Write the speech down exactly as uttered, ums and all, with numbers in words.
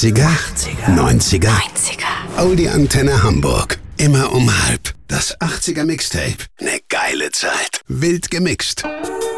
achtziger, neunziger, neunziger. Audi Antenne Hamburg. Immer um halb. Das achtziger Mixtape. Ne geile Zeit. Wild gemixt.